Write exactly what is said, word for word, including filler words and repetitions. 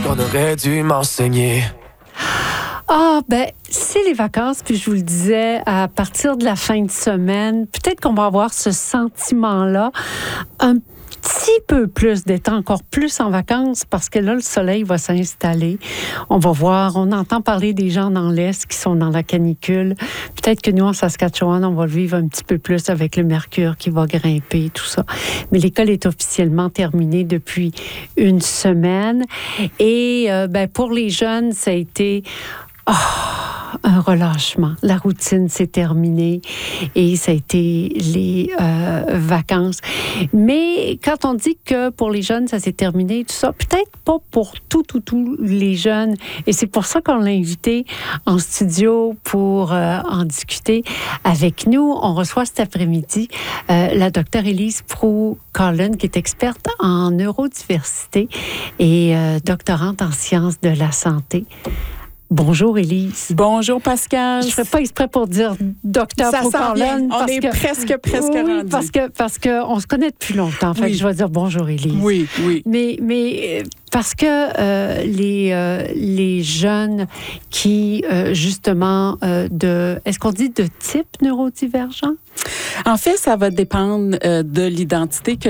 qu'on aurait dû m'enseigner. Ah, ben, c'est les vacances, puis je vous le disais, à partir de la fin de semaine, peut-être qu'on va avoir ce sentiment-là, un petit peu plus, d'être encore plus en vacances, parce que là, le soleil va s'installer. On va voir, on entend parler des gens dans l'Est qui sont dans la canicule. Peut-être que nous, en Saskatchewan, on va le vivre un petit peu plus avec le mercure qui va grimper, tout ça. Mais l'école est officiellement terminée depuis une semaine. Et euh, ben, pour les jeunes, ça a été... Oh, un relâchement. La routine s'est terminée et ça a été les euh, vacances. Mais quand on dit que pour les jeunes, ça s'est terminé, tout ça, peut-être pas pour tout, tout, tout les jeunes. Et c'est pour ça qu'on l'a invité en studio pour euh, en discuter avec nous. On reçoit cet après-midi euh, la docteure Élise Proulx-Cullen, qui est experte en neurodiversité et euh, doctorante en sciences de la santé. Bonjour, Élise. Bonjour, Pascal. Je ne ferais pas exprès pour dire docteur Proulx-Cullen. On est que, presque, presque oui, rendu. parce que parce qu'on se connaît depuis longtemps. Fait oui. que je vais dire bonjour, Élise. Oui, oui. Mais, mais parce que euh, les, euh, les jeunes qui, euh, justement, euh, de... Est-ce qu'on dit de type neurodivergent? En fait, ça va dépendre euh, de l'identité que